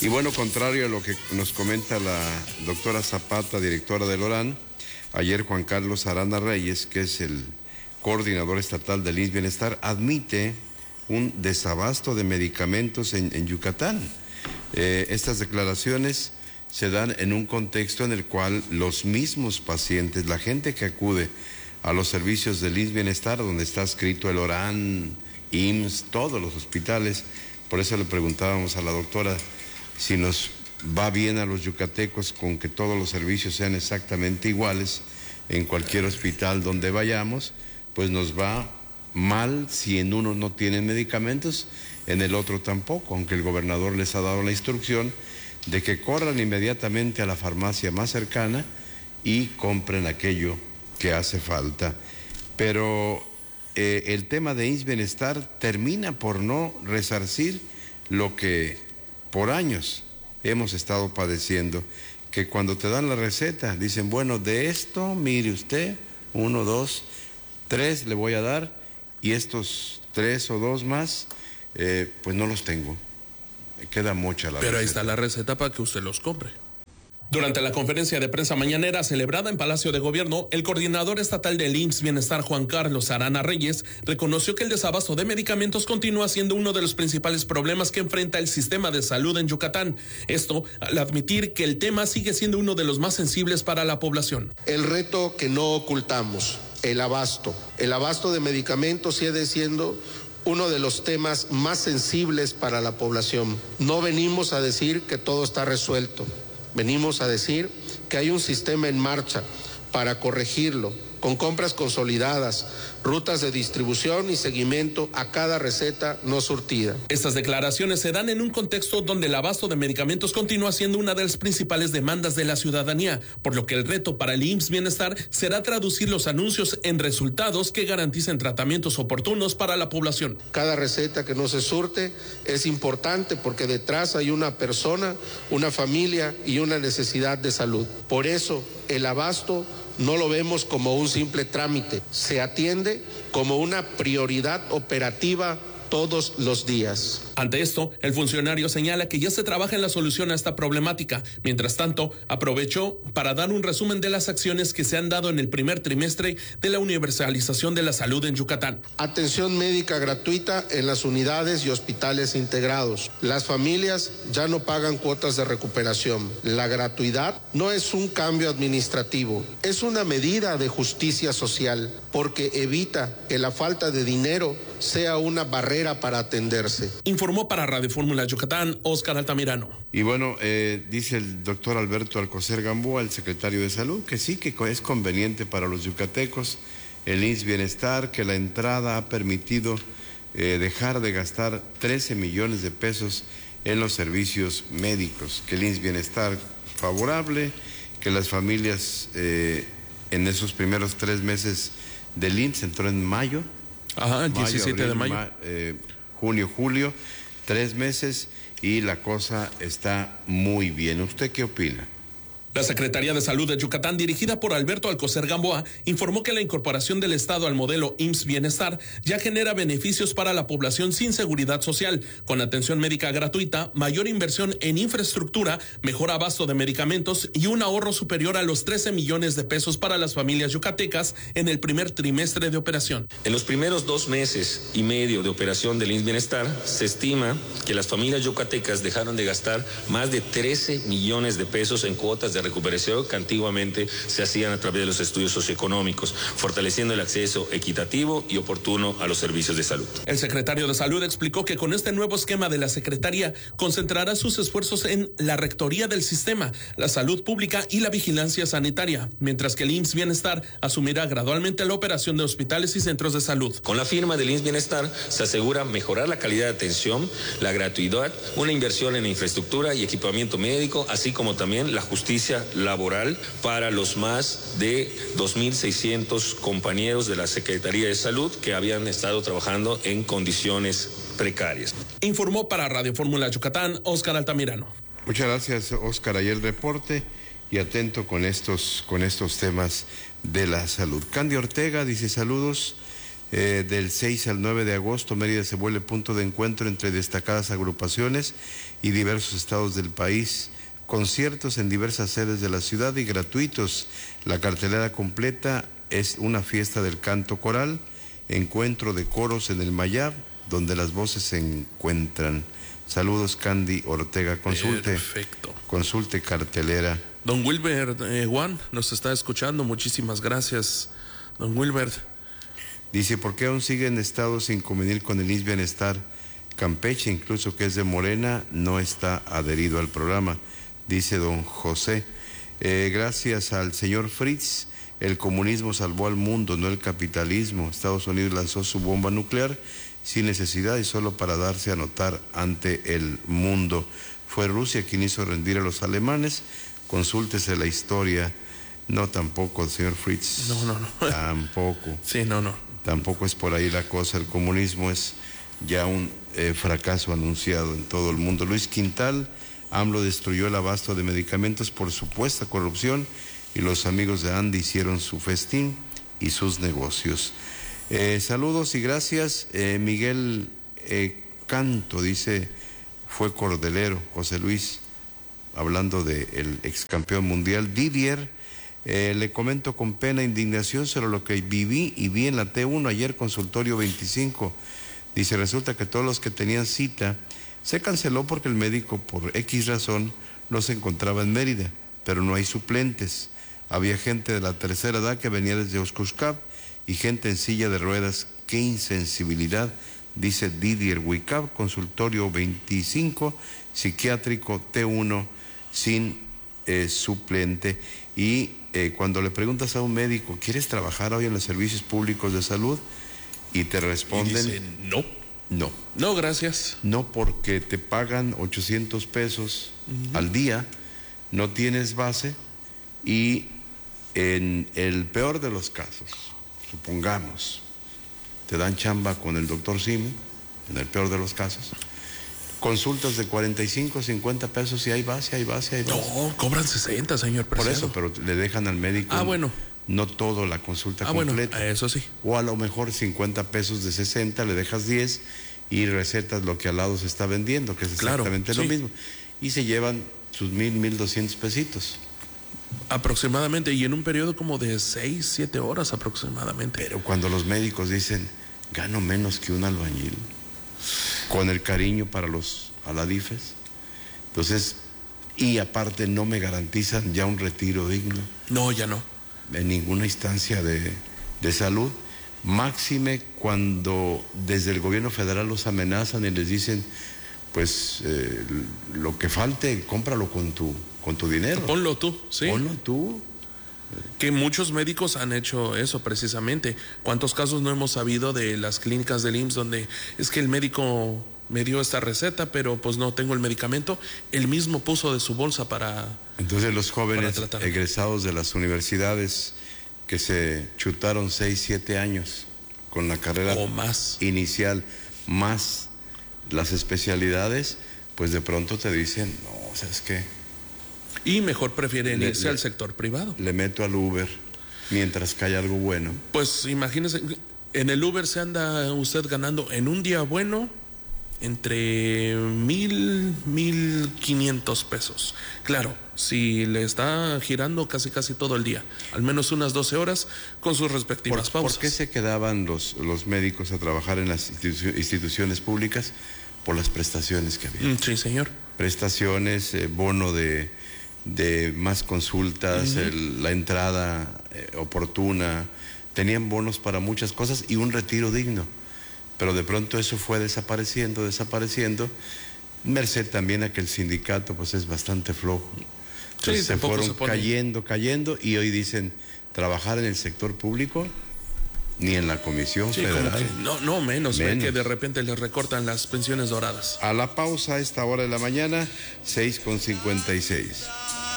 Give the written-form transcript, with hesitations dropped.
Y bueno, contrario a lo que nos comenta la doctora Zapata, directora del ORAN, ayer Juan Carlos Arana Reyes, que es el coordinador estatal del IMSS Bienestar, admite un desabasto de medicamentos en Yucatán. Estas declaraciones se dan en un contexto en el cual los mismos pacientes, la gente que acude a los servicios del IMSS Bienestar, donde está escrito el ORAN, IMSS, todos los hospitales, por eso le preguntábamos a la doctora si nos va bien a los yucatecos con que todos los servicios sean exactamente iguales en cualquier hospital donde vayamos, pues nos va mal si en uno no tienen medicamentos, en el otro tampoco, aunque el gobernador les ha dado la instrucción de que corran inmediatamente a la farmacia más cercana y compren aquello que hace falta. Pero el tema de IMSS Bienestar termina por no resarcir lo que por años hemos estado padeciendo, que cuando te dan la receta dicen, bueno, de esto, mire usted, 1, 2, 3 le voy a dar, y estos 3 o 2 más, pues no los tengo. Me queda mucha la receta. Pero ahí está la receta para que usted los compre. Durante la conferencia de prensa mañanera celebrada en Palacio de Gobierno, el coordinador estatal del IMSS Bienestar, Juan Carlos Arana Reyes, reconoció que el desabasto de medicamentos continúa siendo uno de los principales problemas que enfrenta el sistema de salud en Yucatán. Esto al admitir que el tema sigue siendo uno de los más sensibles para la población. El reto que no ocultamos, el abasto. El abasto de medicamentos sigue siendo uno de los temas más sensibles para la población. No venimos a decir que todo está resuelto. Venimos a decir que hay un sistema en marcha para corregirlo, con compras consolidadas, rutas de distribución y seguimiento a cada receta no surtida. Estas declaraciones se dan en un contexto donde el abasto de medicamentos continúa siendo una de las principales demandas de la ciudadanía, por lo que el reto para el IMSS Bienestar será traducir los anuncios en resultados que garanticen tratamientos oportunos para la población. Cada receta que no se surte es importante porque detrás hay una persona, una familia y una necesidad de salud. Por eso el abasto no lo vemos como un simple trámite, se atiende como una prioridad operativa todos los días. Ante esto, el funcionario señala que ya se trabaja en la solución a esta problemática. Mientras tanto, aprovechó para dar un resumen de las acciones que se han dado en el primer trimestre de la universalización de la salud en Yucatán. Atención médica gratuita en las unidades y hospitales integrados. Las familias ya no pagan cuotas de recuperación. La gratuidad no es un cambio administrativo, es una medida de justicia social porque evita que la falta de dinero sea una barrera para atenderse. Informó para Radio Fórmula Yucatán, Óscar Altamirano. Y bueno, dice el doctor Alberto Alcocer Gamboa, el secretario de Salud, que sí, que es conveniente para los yucatecos el IMSS Bienestar, que la entrada ha permitido dejar de gastar 13 millones de pesos en los servicios médicos, que el IMSS Bienestar favorable, que las familias en esos primeros 3 meses del IMSS, entró en mayo. Ajá, el 17 de mayo. Junio, julio, 3 meses y la cosa está muy bien. ¿Usted qué opina? La Secretaría de Salud de Yucatán, dirigida por Alberto Alcocer Gamboa, informó que la incorporación del Estado al modelo IMSS Bienestar ya genera beneficios para la población sin seguridad social, con atención médica gratuita, mayor inversión en infraestructura, mejor abasto de medicamentos y un ahorro superior a los 13 millones de pesos para las familias yucatecas en el primer trimestre de operación. En los primeros 2 meses y medio de operación del IMSS Bienestar, se estima que las familias yucatecas dejaron de gastar más de 13 millones de pesos en cuotas de recuperación que antiguamente se hacían a través de los estudios socioeconómicos, fortaleciendo el acceso equitativo y oportuno a los servicios de salud. El secretario de Salud explicó que con este nuevo esquema de la Secretaría concentrará sus esfuerzos en la rectoría del sistema, la salud pública y la vigilancia sanitaria, mientras que el IMSS Bienestar asumirá gradualmente la operación de hospitales y centros de salud. Con la firma del IMSS Bienestar se asegura mejorar la calidad de atención, la gratuidad, una inversión en infraestructura y equipamiento médico, así como también la justicia laboral para los más de 2.600 compañeros de la Secretaría de Salud que habían estado trabajando en condiciones precarias. Informó para Radio Fórmula Yucatán, Óscar Altamirano. Muchas gracias, Óscar. Ahí el reporte y atento con estos temas de la salud. Candy Ortega dice saludos. Del 6 al 9 de agosto, Mérida se vuelve punto de encuentro entre destacadas agrupaciones y diversos estados del país. Conciertos en diversas sedes de la ciudad y gratuitos. La cartelera completa es una fiesta del canto coral, encuentro de coros en el Mayab, donde las voces se encuentran. Saludos, Candy Ortega. Consulte cartelera. Don Wilbert Juan nos está escuchando. Muchísimas gracias, don Wilbert. Dice, ¿por qué aún siguen estados sin convenir con el IMSS Bienestar? Campeche, incluso que es de Morena, no está adherido al programa, dice don José. Gracias al señor Fritz, el comunismo salvó al mundo, no el capitalismo. Estados Unidos lanzó su bomba nuclear sin necesidad y solo para darse a notar ante el mundo. Fue Rusia quien hizo rendir a los alemanes. Consúltese la historia. No, tampoco, señor Fritz. No. Tampoco. Sí, no. Tampoco es por ahí la cosa. El comunismo es ya un fracaso anunciado en todo el mundo. Luis Quintal, AMLO destruyó el abasto de medicamentos por supuesta corrupción y los amigos de Andy hicieron su festín y sus negocios. Saludos y gracias. Miguel Canto dice, fue cordelero, José Luis, hablando del ex campeón mundial. Didier, le comento con pena e indignación sobre lo que viví y vi en la T1 ayer, consultorio 25. Dice, resulta que todos los que tenían cita se canceló porque el médico por X razón no se encontraba en Mérida, pero no hay suplentes. Había gente de la tercera edad que venía desde Oscuscap y gente en silla de ruedas. ¡Qué insensibilidad! Dice Didier Wicab, consultorio 25, psiquiátrico T1 sin suplente. Y cuando le preguntas a un médico, ¿quieres trabajar hoy en los servicios públicos de salud? Y te responden, y dice, no. No, gracias. No, porque te pagan 800 pesos al día, no tienes base y en el peor de los casos, supongamos, te dan chamba con el doctor Simi, en el peor de los casos, consultas de 45, 50 pesos y ahí vas. No, cobran 60, señor presidente. Por eso, pero le dejan al médico. No todo la consulta completa. Bueno, eso sí. O a lo mejor 50 pesos de 60, le dejas 10 y recetas lo que al lado se está vendiendo, que es exactamente lo mismo. Y se llevan sus 1,200 pesitos. Aproximadamente, y en un periodo como de 6, 7 horas aproximadamente. Pero cuando los médicos dicen, gano menos que un albañil, con el cariño para los aladifes, entonces, y aparte no me garantizan ya un retiro digno. No, ya no. En ninguna instancia de salud, máxime cuando desde el gobierno federal los amenazan y les dicen, pues lo que falte, cómpralo con tu dinero. Ponlo tú, sí. Ponlo tú. Que muchos médicos han hecho eso precisamente. ¿Cuántos casos no hemos sabido de las clínicas del IMSS donde es que el médico me dio esta receta, pero pues no tengo el medicamento? Él mismo puso de su bolsa para... Entonces los jóvenes egresados de las universidades que se chutaron 6, 7 años con la carrera o más inicial, más las especialidades, pues de pronto te dicen, no, ¿sabes qué? Y mejor prefieren irse al sector privado. Le meto al Uber mientras cae algo bueno. Pues imagínese, en el Uber se anda usted ganando en un día bueno entre 1,500 pesos. Claro, si le está girando casi todo el día, al menos unas 12 horas con sus respectivas pausas. ¿Por qué se quedaban los médicos a trabajar en las instituciones públicas? Por las prestaciones que había. Sí, señor. Prestaciones, bono de más consultas, la entrada oportuna, tenían bonos para muchas cosas y un retiro digno. Pero de pronto eso fue desapareciendo, merced también a que el sindicato pues es bastante flojo. Entonces se fueron cayendo y hoy dicen, trabajar en el sector público, ni en la Comisión Federal. No, menos. Ve que de repente les recortan las pensiones doradas. A la pausa a esta hora de la mañana, 6:56.